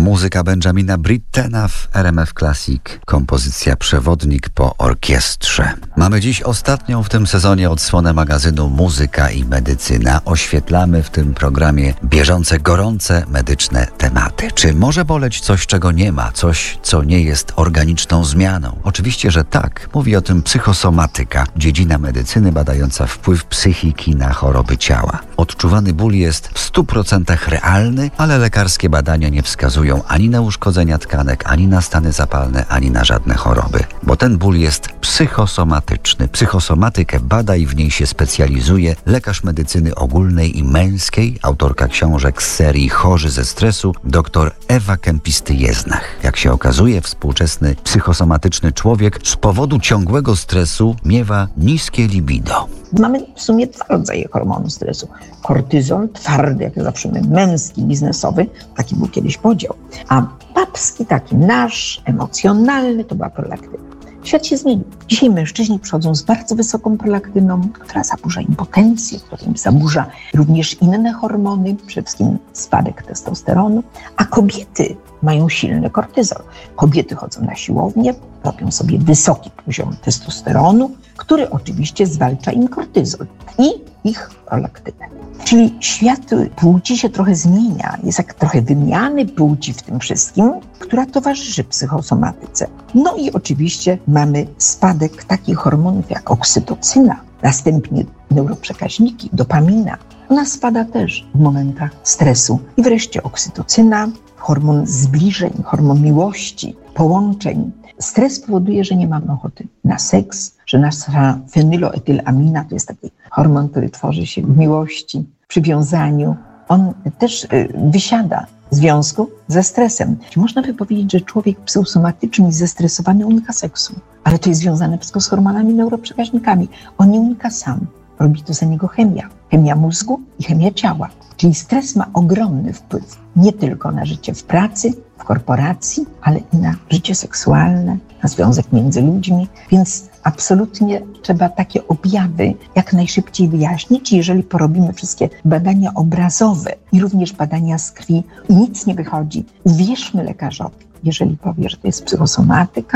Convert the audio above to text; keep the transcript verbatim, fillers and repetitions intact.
Muzyka Benjamina Brittena w R M F Classic. Kompozycja Przewodnik po orkiestrze. Mamy dziś ostatnią w tym sezonie odsłonę magazynu Muzyka i Medycyna. Oświetlamy w tym programie bieżące, gorące medyczne tematy. Czy może boleć coś, czego nie ma? Coś, co nie jest organiczną zmianą? Oczywiście, że tak. Mówi o tym psychosomatyka, dziedzina medycyny badająca wpływ psychiki na choroby ciała. Odczuwany ból jest w stu procentach realny, ale lekarskie badania nie wskazują ani na uszkodzenia tkanek, ani na stany zapalne, ani na żadne choroby. Bo ten ból jest psychosomatyczny. Psychosomatykę bada i w niej się specjalizuje lekarz medycyny ogólnej i męskiej, autorka książek z serii Chorzy ze stresu, dr Ewa Kempisty-Jeznach. Jak się okazuje, współczesny psychosomatyczny człowiek z powodu ciągłego stresu miewa niskie libido. Mamy w sumie dwa rodzaje hormonu stresu. Kortyzol, twardy, jak zawsze my, męski, biznesowy, taki był kiedyś podział, a babski, taki nasz, emocjonalny, to była prolaktyna. Świat się zmienił. Dzisiaj mężczyźni przychodzą z bardzo wysoką prolaktyną, która zaburza im potencję, która im zaburza również inne hormony, przede wszystkim spadek testosteronu, a kobiety mają silny kortyzol. Kobiety chodzą na siłownię, robią sobie wysoki poziom testosteronu, który oczywiście zwalcza im kortyzol i ich prolaktynę. Czyli świat płci się trochę zmienia, jest jak trochę wymiany płci w tym wszystkim, która towarzyszy psychosomatyce. No i oczywiście mamy spadek takich hormonów jak oksytocyna, następnie neuroprzekaźniki, dopamina. Ona spada też w momentach stresu. I wreszcie oksytocyna, hormon zbliżeń, hormon miłości, połączeń. Stres powoduje, że nie mamy ochoty na seks, że nasza fenyloetylamina, to jest taki hormon, który tworzy się w miłości, przywiązaniu. On też wysiada w związku ze stresem. Można by powiedzieć, że człowiek psychosomatyczny i zestresowany unika seksu, ale to jest związane wszystko z hormonami, neuroprzekaźnikami. On nie unika sam. Robi to za niego chemia. Chemia mózgu i chemia ciała. Czyli stres ma ogromny wpływ nie tylko na życie w pracy, w korporacji, ale i na życie seksualne, na związek między ludźmi. Więc absolutnie trzeba takie objawy jak najszybciej wyjaśnić. Jeżeli porobimy wszystkie badania obrazowe i również badania z krwi i nic nie wychodzi, uwierzmy lekarzowi, jeżeli powie, że to jest psychosomatyka,